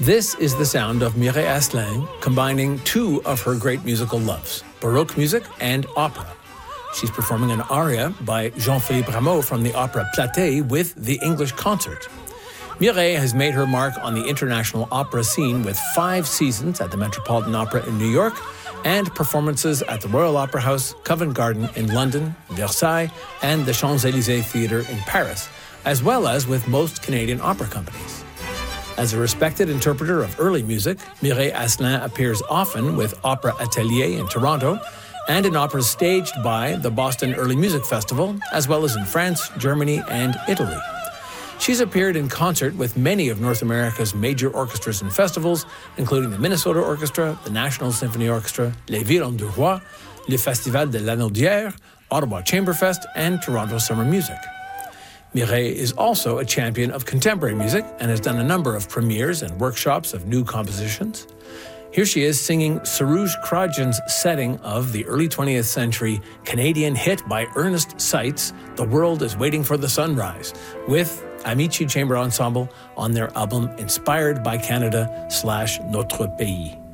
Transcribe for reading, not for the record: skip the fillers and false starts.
This is the sound of Mireille Asselin combining two of her great musical loves, Baroque music and opera. She's performing an aria by Jean-Philippe Rameau from the opera Platée with the English Concert. Mireille has made her mark on the international opera scene with 5 seasons at the Metropolitan Opera in New York and performances at the Royal Opera House, Covent Garden in London, Versailles, and the Champs-Élysées Theatre in Paris, as well as with most Canadian opera companies. As a respected interpreter of early music, Mireille Asselin appears often with Opera Atelier in Toronto and in operas staged by the Boston Early Music Festival, as well as in France, Germany, and Italy. She's appeared in concert with many of North America's major orchestras and festivals, including the Minnesota Orchestra, the National Symphony Orchestra, Les Violons du Roi, Le Festival de l'Anaudière, Ottawa Chamberfest, and Toronto Summer Music. Mireille is also a champion of contemporary music and has done a number of premieres and workshops of new compositions. Here she is singing Soroush Kradjian's setting of the early 20th century Canadian hit by Ernest Seitz, The World is Waiting for the Sunrise, with Amici Chamber Ensemble on their album Inspired by Canada / Notre Pays.